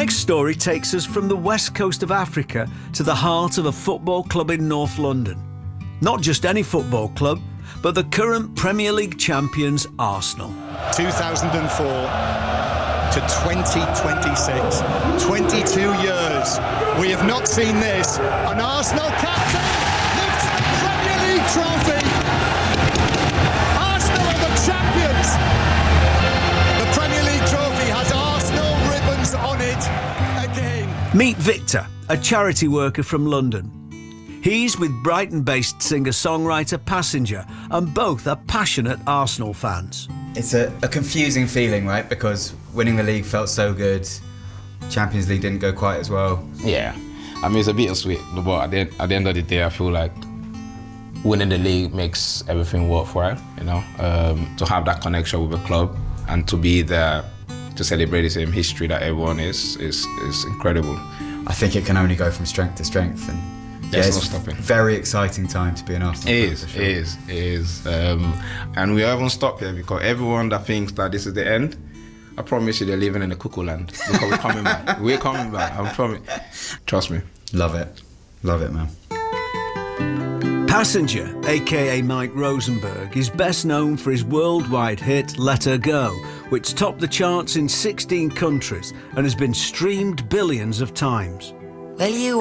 next story takes us from the west coast of Africa to the heart of a football club in North London. Not just any football club, but the current Premier League champions Arsenal. 2004 to 2026, 22 years. We have not seen this. An Arsenal captain lifts Premier League trophy. Arsenal are the champions. The Premier League trophy has Arsenal ribbons on it again. Meet Victor, a charity worker from London. He's with Brighton-based singer-songwriter Passenger, and both are passionate Arsenal fans. It's a confusing feeling, right? Because winning the league felt so good. Champions League didn't go quite as well. Yeah, I mean, it's a bittersweet, but at the end of the day, I feel like winning the league makes everything worthwhile, you know? To have that connection with the club and to be there to celebrate the same history that everyone is incredible. I think it can only go from strength to strength, and There's it's no stopping. Very exciting time to be an Arsenal fan. It is. And we haven't stopped here because everyone that thinks that this is the end, I promise you they're living in the cuckoo land because we're coming back. We're coming back, I promise. Trust me. Love it, man. Passenger, aka Mike Rosenberg, is best known for his worldwide hit Let Her Go, which topped the charts in 16 countries and has been streamed billions of times. Well, you